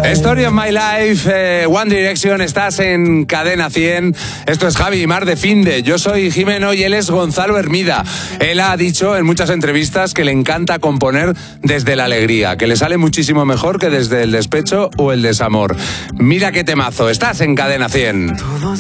Story of My Life, One Direction, estás en Cadena 100. Esto es Javi y Mar de Finde. Yo soy Jimeno y él es Gonzalo Hermida. Él ha dicho en muchas entrevistas que le encanta componer desde la alegría, que le sale muchísimo mejor que desde el despecho o el desamor. Mira qué temazo, estás en Cadena 100.